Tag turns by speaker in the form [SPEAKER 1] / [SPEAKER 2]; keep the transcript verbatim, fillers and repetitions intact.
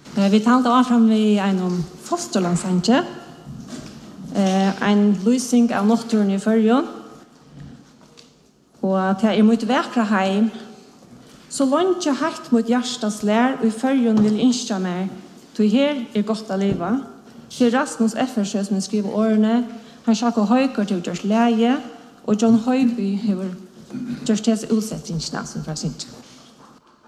[SPEAKER 1] Eh, vi talte av fram vi en om fosterlandsanke. Eh, en lysing av naturen i Førjøen. Og til er mot vekra heim, så langt jeg hekt mot hjertas lær, og i Førjøen vil innskja meg, til her er godt av livet. Til Rasmus Effersjø som skriver årene, han sjakker høyker til Gjørs Leie, og John Høyby har gjort til utsettingsnæsen fra sin.